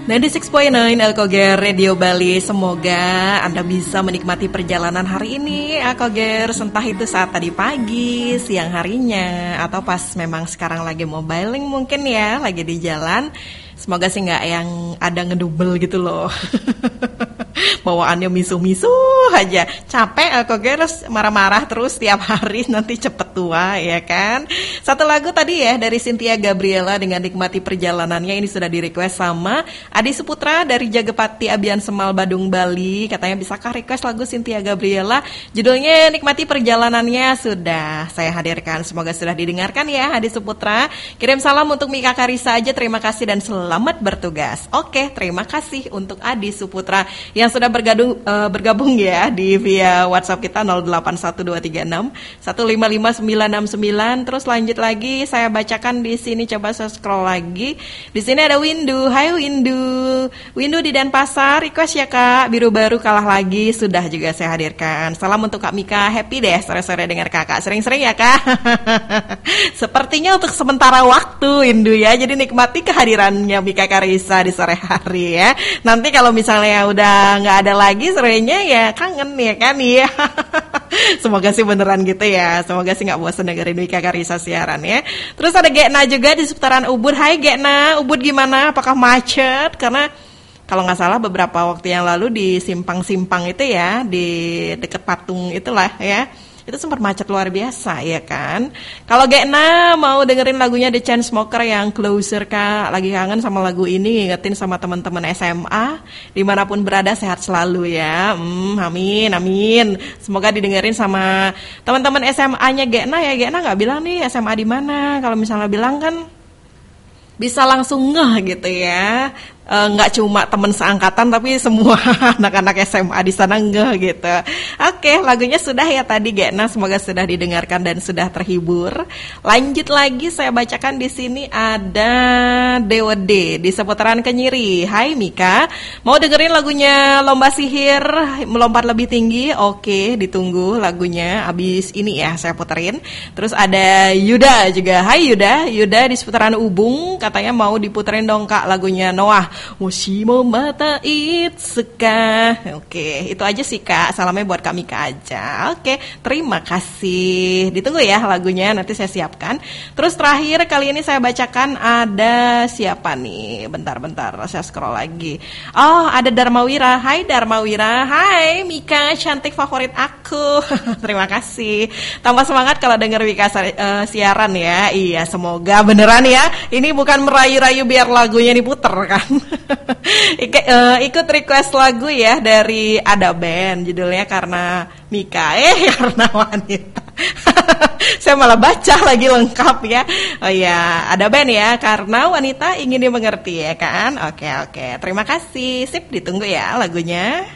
96.9 Alkoger Radio Bali. Semoga Anda bisa menikmati perjalanan hari ini Alkoger, entah itu saat tadi pagi, siang harinya, atau pas memang sekarang lagi mobiling mungkin ya, lagi di jalan. Semoga sih nggak yang ada ngedubel gitu loh. Bawaannya misuh-misuh aja, capek Alkoger, marah-marah terus tiap hari, nanti cepet tua ya kan. Satu lagu tadi ya dari Cynthia Gabriela dengan Nikmati Perjalanannya, ini sudah di request sama Adi Suputra dari Jagepati Abian Semal Badung Bali. Katanya bisakah request lagu Cynthia Gabriela, judulnya Nikmati Perjalanannya. Sudah saya hadirkan, semoga sudah didengarkan ya Adi Suputra. Kirim salam untuk Mika Karisa aja, terima kasih dan selamat bertugas. Oke, terima kasih untuk Adi Suputra yang sudah bergabung ya di via WhatsApp kita 081236 155969. Terus lanjut lagi, saya bacakan di sini, coba saya scroll lagi. Di sini ada Windu. Hai Windu. Windu di Denpasar, request ya Kak, Biru Baru kalah lagi, sudah juga saya hadirkan. Salam untuk Kak Mika, happy deh sore-sore dengar Kakak. Sering-sering ya Kak. Sepertinya untuk sementara waktu Windu ya. Jadi nikmati kehadirannya Mika Karisa di sore hari ya. Nanti kalau misalnya udah nggak ada lagi sorenya ya kangen ya kan ya. Semoga sih beneran gitu ya. Semoga sih nggak bosan dengerin Mika Karisa siaran ya. Terus ada Gekna juga di seputaran Ubud. Hai Gekna, Ubud gimana? Apakah macet? Karena kalau nggak salah beberapa waktu yang lalu di simpang-simpang itu ya, di deket patung itulah ya, itu sempat macet luar biasa ya kan. Kalau Gekna mau dengerin lagunya The Chainsmokers yang Closer Kak, lagi kangen sama lagu ini, ngingetin sama teman-teman SMA dimanapun berada, sehat selalu ya. Amin amin. Semoga didengerin sama teman-teman SMA-nya Gekna ya. Gekna nggak bilang nih SMA di mana. Kalau misalnya bilang kan bisa langsung ngeh gitu ya. Nggak cuma teman seangkatan tapi semua anak-anak SMA di sana ngeh gitu. Oke, lagunya sudah ya tadi Gekna, semoga sudah didengarkan dan sudah terhibur. Lanjut lagi, saya bacakan di sini ada DWD di seputaran Kenyiri. Hai Mika, mau dengerin lagunya Lomba Sihir Melompat Lebih Tinggi? Oke, ditunggu lagunya abis ini ya saya puterin. Terus ada Yuda juga. Hai Yuda, Yuda di seputaran Ubung katanya mau diputerin dong Kak lagunya Noah, Moshimo Mata Itsuka. Oke, itu aja sih Kak. Salamnya buat Kak Mika aja. Oke, terima kasih. Ditunggu ya lagunya, nanti saya siapkan. Terus terakhir kali ini saya bacakan ada siapa nih? Bentar, saya scroll lagi. Oh, ada Darmawira. Hai Darmawira. Hai Mika, cantik favorit aku. Terima kasih. Tambah semangat kalau denger Mika siaran ya. Iya, semoga beneran ya. Ini bukan merayu-rayu biar lagunya diputer kan. Ikut request lagu ya dari Ada Band, judulnya Karena Mika, karena wanita. Saya malah baca lagi lengkap ya. Oh ya, Ada Band ya, Karena Wanita Ingin Dimengerti ya kan. Oke, terima kasih. Sip, ditunggu ya lagunya.